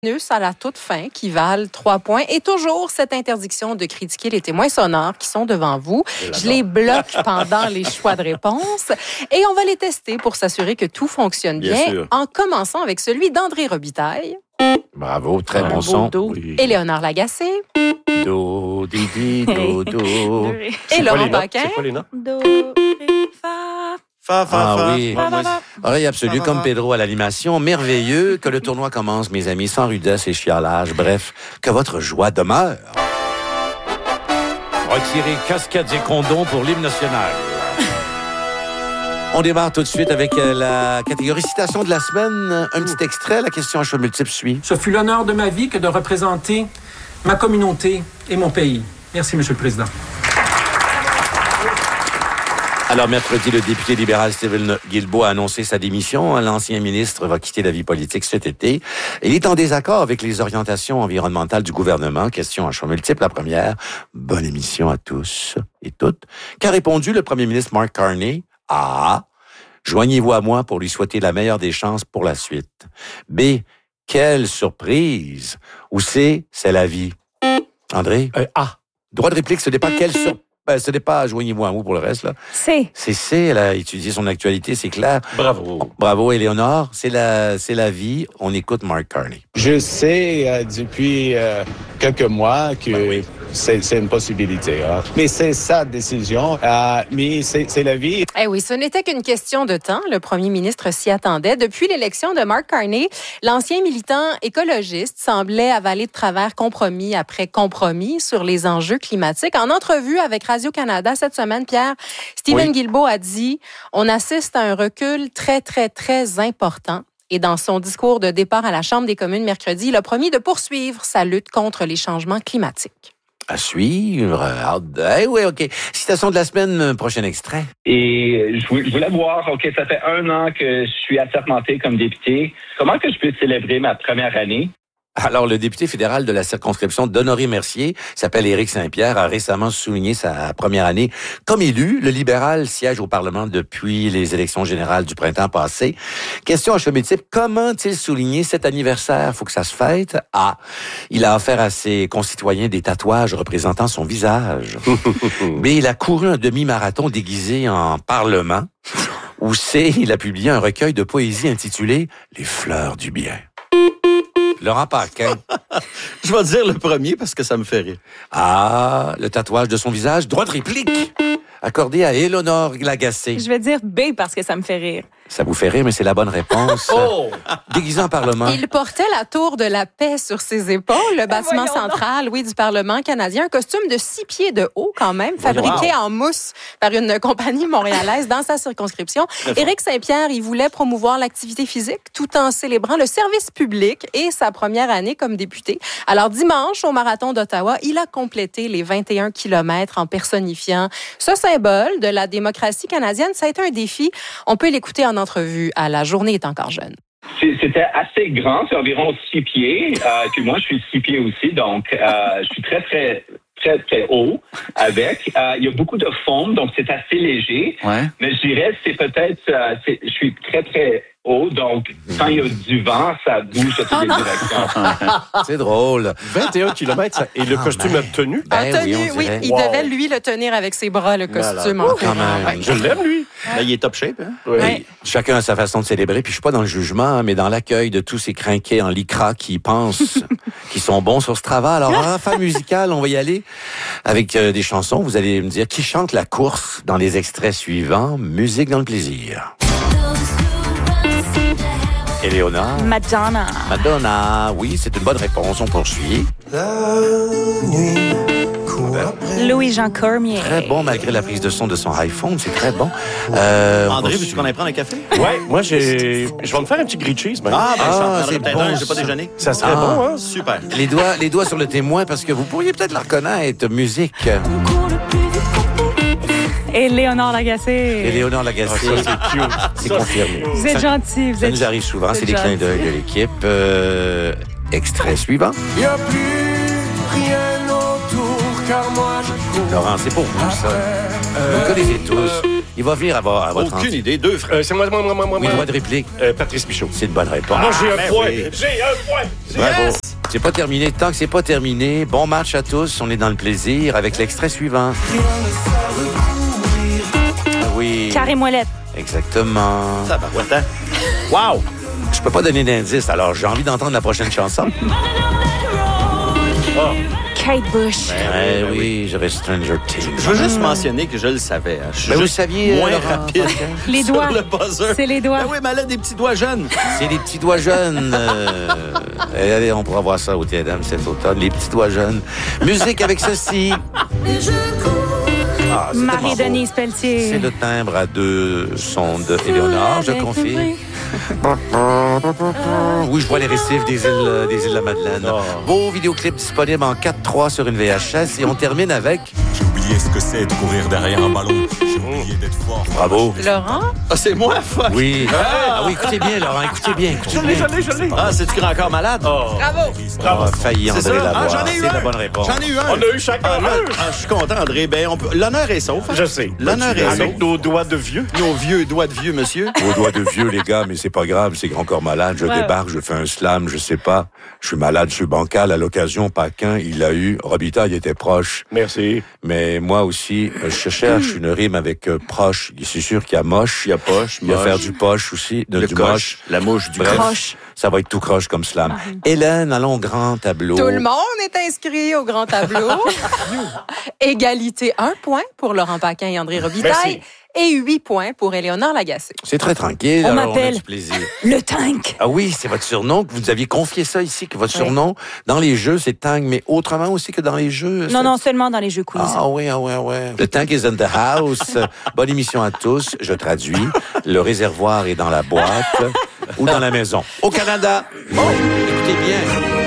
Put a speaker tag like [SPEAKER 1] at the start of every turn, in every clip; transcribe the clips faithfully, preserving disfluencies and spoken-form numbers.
[SPEAKER 1] à la toute fin qui valent trois points et toujours cette interdiction de critiquer les témoins sonores qui sont devant vous. Je les bloque pendant les choix de réponse et on va les tester pour s'assurer que tout fonctionne bien, bien en commençant avec celui d'André Robitaille.
[SPEAKER 2] Bravo, très
[SPEAKER 1] Un
[SPEAKER 2] bon son.
[SPEAKER 1] Oui. Et Léonard Lagacé.
[SPEAKER 2] Do, di, di, do, do.
[SPEAKER 1] Et Laurent Paquin.
[SPEAKER 3] C'est quoi les notes?
[SPEAKER 1] Do, ré, fa.
[SPEAKER 3] Fa, fa,
[SPEAKER 2] ah
[SPEAKER 3] fa.
[SPEAKER 2] oui,
[SPEAKER 3] Fa, fa.
[SPEAKER 2] oreille absolue, fa, fa, comme Pedro à l'animation. Merveilleux que le tournoi commence, mes amis, sans rudesse et chialage. Bref, que votre joie demeure. Retirez casquettes et condoms pour l'hymne national. On démarre tout de suite avec la catégorie citation de la semaine. Un petit extrait, la question à choix multiple suit.
[SPEAKER 4] Ce fut l'honneur de ma vie que de représenter ma communauté et mon pays. Merci, Monsieur le Président.
[SPEAKER 2] Alors, mercredi, le député libéral Stephen Guilbeault a annoncé sa démission. L'ancien ministre va quitter la vie politique cet été. Il est en désaccord avec les orientations environnementales du gouvernement. Question à choix multiple. La première, bonne émission à tous et toutes. Qu'a répondu le premier ministre Mark Carney? A. Joignez-vous à moi pour lui souhaiter la meilleure des chances pour la suite. B. Quelle surprise. Ou C. C'est la vie. André?
[SPEAKER 3] Euh, A.
[SPEAKER 2] Droit de réplique, ce n'est pas quelle surprise. Ben, ce n'est pas joignez-vous à moi pour le reste, là.
[SPEAKER 1] C.
[SPEAKER 2] C'est C. Elle a étudié son actualité, c'est clair.
[SPEAKER 3] Bravo.
[SPEAKER 2] Bravo, Éléonore. C'est la, c'est la vie. On écoute Mark Carney.
[SPEAKER 5] Je sais euh, depuis euh, quelques mois que ben oui. c'est, c'est une possibilité. Hein. Mais c'est sa décision. Euh, mais c'est, c'est la vie.
[SPEAKER 1] Eh oui, ce n'était qu'une question de temps. Le premier ministre s'y attendait. Depuis l'élection de Mark Carney, l'ancien militant écologiste semblait avaler de travers compromis après compromis sur les enjeux climatiques. En entrevue avec Radio-Canada cette semaine, Pierre, Stephen oui. Guilbeault a dit « On assiste à un recul très, très, très important. » Et dans son discours de départ à la Chambre des communes mercredi, il a promis de poursuivre sa lutte contre les changements climatiques.
[SPEAKER 2] À suivre. Eh oui, OK. Citation de la semaine, prochain extrait.
[SPEAKER 6] Et je voulais voir, OK, ça fait un an que je suis assermenté comme député. Comment que je peux célébrer ma première année?
[SPEAKER 2] Alors, le député fédéral de la circonscription d'Honoré-Mercier, s'appelle Éric Saint-Pierre, a récemment souligné sa première année comme élu. Le libéral siège au Parlement depuis les élections générales du printemps passé. Question à choix multiple, comment a-t-il souligné cet anniversaire? Faut que ça se fête. A. Il a offert à ses concitoyens des tatouages représentant son visage. B. Il a couru un demi-marathon déguisé en Parlement. Ou C. Il a publié un recueil de poésie intitulé « Les fleurs du bien ». Laurent Paquin.
[SPEAKER 3] Je vais dire le premier parce que ça me fait rire.
[SPEAKER 2] Ah, le tatouage de son visage. Droit de réplique. Accordé à Éléonore Lagacé.
[SPEAKER 7] Je vais dire B parce que ça me fait rire.
[SPEAKER 2] Ça vous fait rire, mais c'est la bonne réponse.
[SPEAKER 3] Oh!
[SPEAKER 2] Déguisé en Parlement.
[SPEAKER 1] Il portait la tour de la paix sur ses épaules, le bâtiment central, oui, du Parlement canadien. Un costume de six pieds de haut, quand même, fabriqué wow. en mousse par une compagnie montréalaise dans sa circonscription. Éric Saint-Pierre, il voulait promouvoir l'activité physique tout en célébrant le service public et sa première année comme député. Alors, dimanche, au Marathon d'Ottawa, il a complété les vingt et un kilomètres en personnifiant ce symbole de la démocratie canadienne. Ça a été un défi. On peut l'écouter en entrevue à La Journée est encore jeune.
[SPEAKER 6] C'était assez grand, c'est environ six pieds. Euh, puis moi, je suis six pieds aussi, donc euh, je suis très, très, très, très haut avec. Euh, il y a beaucoup de forme, donc c'est assez léger.
[SPEAKER 2] Ouais.
[SPEAKER 6] Mais je dirais, c'est peut-être, euh, c'est, je suis très, très haut, donc quand il y a du vent, ça bouge de toutes les directions.
[SPEAKER 2] C'est drôle.
[SPEAKER 3] vingt et un kilomètres, et le
[SPEAKER 2] ah,
[SPEAKER 3] costume
[SPEAKER 2] ben,
[SPEAKER 3] a tenu?
[SPEAKER 2] Ben,
[SPEAKER 1] a tenu,
[SPEAKER 2] oui,
[SPEAKER 1] oui. Il
[SPEAKER 3] wow.
[SPEAKER 1] devait, lui, le tenir avec ses bras, le costume.
[SPEAKER 2] Voilà. Quand même.
[SPEAKER 3] Ben, je l'aime, lui. Ben, il est top shape. Hein?
[SPEAKER 2] Oui. Oui. Chacun a sa façon de célébrer. Puis je suis pas dans le jugement, mais dans l'accueil de tous ces crinqués en lycra qui pensent qu'ils sont bons sur ce travail. Alors, en fin musicale, on va y aller avec euh, des chansons. Vous allez me dire qui chante la course dans les extraits suivants. Musique dans le plaisir. Éléonore.
[SPEAKER 7] Madonna.
[SPEAKER 2] Madonna, oui, c'est une bonne réponse. On poursuit.
[SPEAKER 8] La nuit court après.
[SPEAKER 7] Louis-Jean Cormier.
[SPEAKER 2] Très bon, malgré la prise de son de son iPhone, c'est très bon. Euh,
[SPEAKER 3] André,
[SPEAKER 2] poursuit.
[SPEAKER 3] veux-tu qu'on aille prendre un café? Oui, moi, j'ai... je vais me faire un petit grilled cheese. Ben.
[SPEAKER 2] Ah, ben,
[SPEAKER 3] ah,
[SPEAKER 2] c'est
[SPEAKER 3] peut-être
[SPEAKER 2] bon,
[SPEAKER 3] un, j'ai pas
[SPEAKER 2] ça.
[SPEAKER 3] déjeuné.
[SPEAKER 2] Ça serait
[SPEAKER 3] ah,
[SPEAKER 2] bon, hein?
[SPEAKER 3] Super.
[SPEAKER 2] Les doigts, les doigts sur le témoin, parce que vous pourriez peut-être la reconnaître. Musique.
[SPEAKER 7] Et Léonard Lagacé.
[SPEAKER 2] Et Léonard Lagacé.
[SPEAKER 3] Ah, ça, c'est cute.
[SPEAKER 2] C'est confirmé.
[SPEAKER 7] Vous êtes gentil. Vous
[SPEAKER 2] Ça
[SPEAKER 7] êtes...
[SPEAKER 2] nous arrive souvent.
[SPEAKER 7] vous
[SPEAKER 2] C'est
[SPEAKER 7] êtes
[SPEAKER 2] des clins
[SPEAKER 7] gentil.
[SPEAKER 2] d'œil de l'équipe. Euh, extrait suivant.
[SPEAKER 8] Il n'y a plus rien autour, car moi je cours.
[SPEAKER 2] Laurent, c'est pour vous, ça.
[SPEAKER 8] Après,
[SPEAKER 2] Vous connaissez tous. Il va venir à, vo- à votre
[SPEAKER 9] Aucune idée. Deux frères.
[SPEAKER 3] Euh, c'est moi, moi, moi, moi, moi.
[SPEAKER 2] Oui, droit de réplique.
[SPEAKER 3] Euh, Patrice Michaud.
[SPEAKER 2] C'est une bonne réponse.
[SPEAKER 3] Moi, j'ai un
[SPEAKER 9] ben
[SPEAKER 3] point.
[SPEAKER 9] oui.
[SPEAKER 3] J'ai un point.
[SPEAKER 2] Bravo.
[SPEAKER 9] Yes!
[SPEAKER 2] C'est pas terminé. Tant que c'est pas terminé, bon match à tous. On est dans le plaisir avec l'extrait suivant. Oui.
[SPEAKER 7] Carré moellette.
[SPEAKER 2] Exactement.
[SPEAKER 9] Ça va, attends. Wow!
[SPEAKER 2] Je peux pas donner d'indice, alors j'ai envie d'entendre la prochaine chanson.
[SPEAKER 7] Kate Bush.
[SPEAKER 2] Eh oui, j'avais Stranger Things.
[SPEAKER 9] Je veux juste mentionner que je le savais. hein. Je suis
[SPEAKER 2] Ben, vous
[SPEAKER 9] juste
[SPEAKER 2] saviez,
[SPEAKER 9] moins
[SPEAKER 2] Laurent
[SPEAKER 9] rapide
[SPEAKER 7] Les
[SPEAKER 9] sur
[SPEAKER 7] doigts.
[SPEAKER 9] le buzzer.
[SPEAKER 7] C'est les doigts.
[SPEAKER 9] Ben oui, mais elle a des petits doigts jeunes.
[SPEAKER 2] C'est les petits doigts jeunes. Euh, allez, on pourra voir ça au T M cet automne. Les petits doigts jeunes. Musique avec ceci. Ah, c'est
[SPEAKER 7] Marie-Denise
[SPEAKER 2] tellement beau.
[SPEAKER 7] Pelletier.
[SPEAKER 2] C'est le timbre à deux sons de Éléonore, je confie. Oui, je vois les récifs des îles, des îles de la Madeleine.
[SPEAKER 3] Oh.
[SPEAKER 2] Beau vidéoclip disponible en quatre trois sur une V H S. Et on termine avec...
[SPEAKER 10] J'ai oublié ce que c'est de courir derrière un ballon. J'ai oublié d'être fort.
[SPEAKER 2] Bravo.
[SPEAKER 1] Laurent?
[SPEAKER 9] Ah, c'est moi, fuck.
[SPEAKER 2] Oui. Ah oui, écoutez bien, Laurent, écoutez bien. Écoutez
[SPEAKER 3] Je l'ai,
[SPEAKER 2] bien.
[SPEAKER 3] je l'ai, je l'ai.
[SPEAKER 9] Ah, c'est-tu grand encore malade?
[SPEAKER 3] Oh.
[SPEAKER 1] Bravo!
[SPEAKER 2] On a failli,
[SPEAKER 9] C'est
[SPEAKER 2] André
[SPEAKER 9] ça?
[SPEAKER 2] Lavoie.
[SPEAKER 9] Ah, j'en ai eu
[SPEAKER 2] C'est
[SPEAKER 9] un.
[SPEAKER 2] la bonne réponse.
[SPEAKER 9] J'en ai eu un.
[SPEAKER 3] On a eu chacun
[SPEAKER 9] Ah, là,
[SPEAKER 3] un.
[SPEAKER 9] ah, je suis content, André. Ben, on peut... L'honneur est sauf. hein?
[SPEAKER 3] Je sais.
[SPEAKER 9] L'honneur est
[SPEAKER 3] Avec
[SPEAKER 9] sauf.
[SPEAKER 3] nos doigts de vieux.
[SPEAKER 9] Nos vieux doigts de vieux, monsieur.
[SPEAKER 2] Vos doigts de vieux, les gars, mais c'est pas grave, c'est grand corps malade. Je
[SPEAKER 7] Ouais.
[SPEAKER 2] débarque, je fais un slam, je sais pas. Je suis malade, je suis bancal. À l'occasion, Paquin, il a eu. Robitaille était proche.
[SPEAKER 3] Merci.
[SPEAKER 2] Mais moi aussi, euh, je cherche une rime avec euh, proche. C'est sûr qu'il y a moche.
[SPEAKER 9] Il y a poche,
[SPEAKER 2] Il y a
[SPEAKER 9] moche.
[SPEAKER 2] faire du poche aussi, de,
[SPEAKER 9] Le
[SPEAKER 2] du
[SPEAKER 9] coche,
[SPEAKER 2] moche.
[SPEAKER 9] la mouche, du
[SPEAKER 2] Bref,
[SPEAKER 7] croche.
[SPEAKER 2] ça va être tout croche comme slam. Hélène, allons au grand tableau.
[SPEAKER 1] Tout le monde est inscrit au grand tableau. Égalité, un point pour Laurent Paquin et André Robitaille.
[SPEAKER 3] Merci.
[SPEAKER 1] Et huit points pour Éléonore Lagacé.
[SPEAKER 2] C'est très tranquille.
[SPEAKER 7] On
[SPEAKER 2] alors
[SPEAKER 7] m'appelle.
[SPEAKER 2] a du plaisir.
[SPEAKER 7] Le tank.
[SPEAKER 2] Ah oui, c'est votre surnom. que Vous aviez confié ça ici, que votre
[SPEAKER 7] Oui.
[SPEAKER 2] surnom, dans les jeux, c'est Tang, mais autrement aussi que dans les jeux.
[SPEAKER 7] Non,
[SPEAKER 2] ça-
[SPEAKER 7] non, seulement dans les jeux quiz.
[SPEAKER 2] Ah oui, ah oui, ah oui. Le tank is in the house. Bonne émission à tous. Je traduis. Le réservoir est dans la boîte ou dans la maison. Au Canada. Oh, écoutez bien.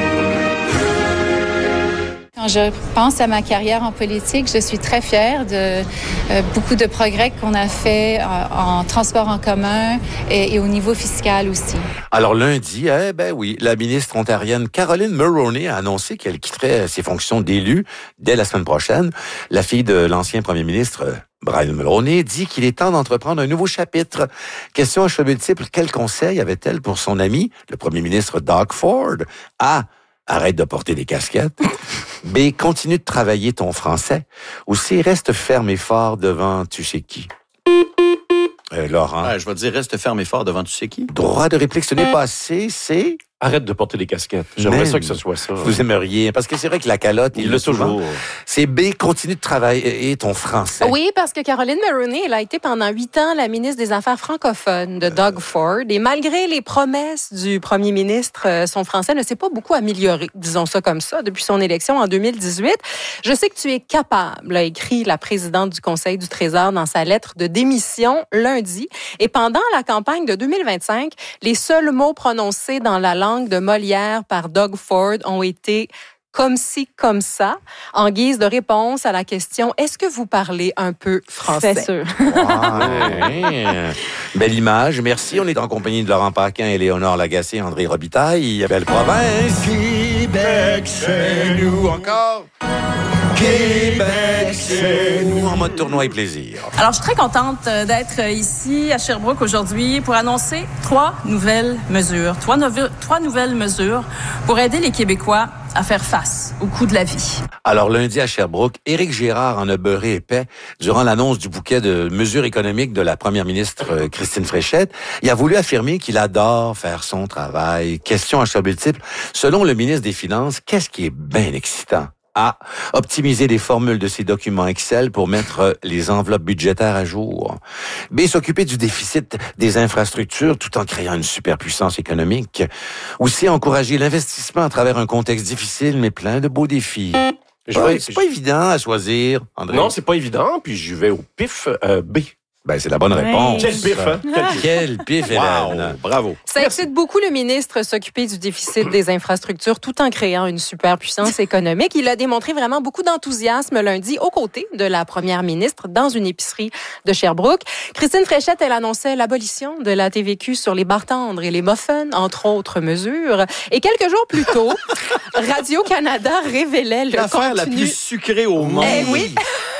[SPEAKER 11] Quand je pense à ma carrière en politique, je suis très fière de euh, beaucoup de progrès qu'on a fait en, en transport en commun et, et au niveau fiscal aussi.
[SPEAKER 2] Alors lundi, eh ben oui, la ministre ontarienne Caroline Mulroney a annoncé qu'elle quitterait ses fonctions d'élue dès la semaine prochaine. La fille de l'ancien premier ministre Brian Mulroney dit qu'il est temps d'entreprendre un nouveau chapitre. Question à cheveux multiples, quel conseil avait-elle pour son ami, le premier ministre Doug Ford? A. Arrête de porter des casquettes. B. Continue de travailler ton français. Ou C. Reste ferme et fort devant tu sais qui. Euh, Laurent.
[SPEAKER 9] Ouais, je vais te dire, reste ferme et fort devant tu sais qui.
[SPEAKER 2] Droit de réplique, ce n'est pas C, c'est...
[SPEAKER 3] Arrête de porter des casquettes. J'aimerais
[SPEAKER 2] Même.
[SPEAKER 3] ça que ce soit ça.
[SPEAKER 2] Vous aimeriez, parce que c'est vrai que la calotte, il
[SPEAKER 3] Il
[SPEAKER 2] l'a
[SPEAKER 3] l'a
[SPEAKER 2] souvent.
[SPEAKER 3] toujours.
[SPEAKER 2] C'est B, continue de travailler ton français.
[SPEAKER 1] Oui, parce que Caroline Mulroney, elle a été pendant huit ans la ministre des Affaires francophones de Doug Ford. Et malgré les promesses du premier ministre, euh, son français ne s'est pas beaucoup amélioré, disons ça comme ça, depuis son élection en deux mille dix-huit. Je sais que tu es capable, a écrit la présidente du Conseil du Trésor dans sa lettre de démission lundi. Et pendant la campagne de deux mille vingt-cinq, les seuls mots prononcés dans la langue de Molière par Doug Ford ont été comme ci, comme ça, en guise de réponse à la question « Est-ce que vous parlez un peu français? »
[SPEAKER 7] C'est sûr.
[SPEAKER 2] Ouais. Belle image, merci. On est en compagnie de Laurent Paquin, Éléonore Lagacé, André Robitaille. Belle province. Québec, c'est nous encore. Québec, c'est nous en mode tournoi et plaisir.
[SPEAKER 12] Alors, je suis très contente euh, d'être euh, ici à Sherbrooke aujourd'hui pour annoncer trois nouvelles mesures. Trois, nouvelles- trois nouvelles mesures pour aider les Québécois à faire face au coût de la vie.
[SPEAKER 2] Alors, lundi à Sherbrooke, Éric Girard en a beurré épais durant l'annonce du bouquet de mesures économiques de la première ministre euh, Christine Fréchette. Il a voulu affirmer qu'il adore faire son travail. Question à cheveux multiples. Selon le ministre des Finances, qu'est-ce qui est bien excitant? A. Optimiser les formules de ses documents Excel pour mettre les enveloppes budgétaires à jour. B. S'occuper du déficit des infrastructures tout en créant une superpuissance économique. Ou C. Encourager l'investissement à travers un contexte difficile mais plein de beaux défis.
[SPEAKER 3] Je
[SPEAKER 2] Ouais,
[SPEAKER 3] vais-
[SPEAKER 2] c'est pas évident à choisir, André.
[SPEAKER 3] Non, c'est pas évident, puis je vais au pif euh, B.
[SPEAKER 2] Ben, c'est la bonne
[SPEAKER 7] Ouais.
[SPEAKER 2] réponse.
[SPEAKER 3] Quel pif, hein? Quel pif.
[SPEAKER 2] Quel pif,
[SPEAKER 9] Wow,
[SPEAKER 2] Hélène.
[SPEAKER 9] bravo.
[SPEAKER 1] Ça excite beaucoup le ministre s'occuper du déficit des infrastructures tout en créant une superpuissance économique. Il a démontré vraiment beaucoup d'enthousiasme lundi aux côtés de la première ministre dans une épicerie de Sherbrooke. Christine Fréchette, elle annonçait l'abolition de la T V Q sur les barres tendres et les muffins, entre autres mesures. Et quelques jours plus tôt, Radio-Canada révélait le
[SPEAKER 9] L'affaire la
[SPEAKER 1] contenu...
[SPEAKER 9] plus sucrée au monde.
[SPEAKER 1] Eh oui.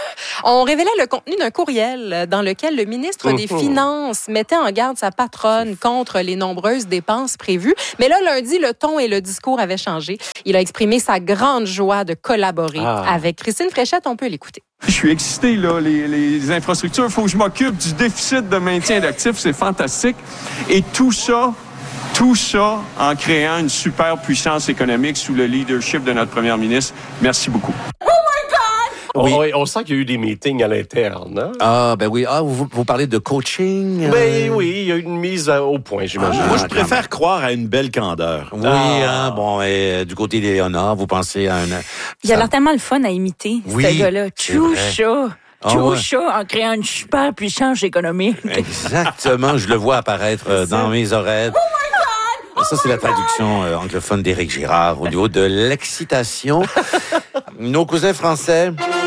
[SPEAKER 1] On révélait le contenu d'un courriel dans lequel le ministre des Finances mettait en garde sa patronne contre les nombreuses dépenses prévues. Mais là, lundi, le ton et le discours avaient changé. Il a exprimé sa grande joie de collaborer ah. avec Christine Fréchette. On peut l'écouter.
[SPEAKER 13] Je suis excité, là. Les, les infrastructures, il faut que je m'occupe du déficit de maintien d'actifs. C'est fantastique. Et tout ça, tout ça en créant une super puissance économique sous le leadership de notre première ministre. Merci beaucoup.
[SPEAKER 3] Oui. On, on sent qu'il y a eu des meetings à l'interne. Hein?
[SPEAKER 2] Ah, ben oui. Ah, vous, vous parlez de coaching?
[SPEAKER 3] Ben oui, il y a eu une mise au point, j'imagine.
[SPEAKER 9] Ah, Moi, je préfère croire à une belle candeur.
[SPEAKER 2] Oui, ah. hein, bon, et du côté d'Éléonore, vous pensez à un...
[SPEAKER 7] Il a l'air tellement le fun à imiter,
[SPEAKER 2] oui,
[SPEAKER 7] ce gars-là. Tchoucha! Tchoucha,
[SPEAKER 2] oh, ouais.
[SPEAKER 7] en créant une super puissance économique.
[SPEAKER 2] Exactement, je le vois apparaître euh, dans mes oreilles. Oh my God! Ça, c'est la traduction euh, anglophone d'Éric Girard au niveau de l'excitation. Nos cousins français...